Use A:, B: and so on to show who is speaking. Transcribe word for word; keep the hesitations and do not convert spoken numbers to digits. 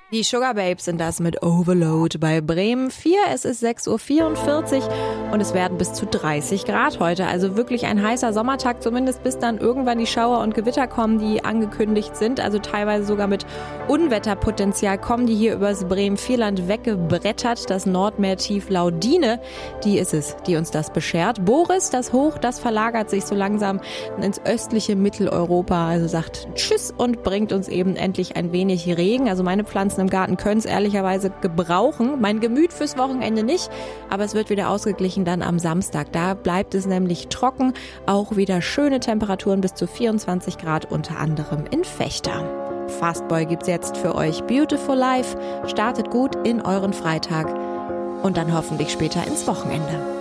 A: Die Sugar Babes sind das mit Overload bei Bremen vier. Es ist sechs Uhr vierundvierzig und es werden bis zu dreißig Grad heute. Also wirklich ein heißer Sommertag, zumindest bis dann irgendwann die Schauer und Gewitter kommen, die angekündigt sind. Also teilweise sogar mit Unwetterpotenzial kommen die hier übers Bremen-Vierland weggebrettert. Das Nordmeertief Laudine, die ist es, die uns das beschert. Boris, das Hoch, das verlagert sich so langsam ins östliche Mitteleuropa. Also sagt Tschüss und bringt uns eben endlich ein wenig Regen. Also meine Pflanzen im Garten können es ehrlicherweise gebrauchen. Mein Gemüt fürs Wochenende nicht, aber es wird wieder ausgeglichen dann am Samstag. Da bleibt es nämlich trocken, auch wieder schöne Temperaturen bis zu vierundzwanzig Grad, unter anderem in Vechta. Fastboy gibt's jetzt für euch. Beautiful Life. Startet gut in euren Freitag und dann hoffentlich später ins Wochenende.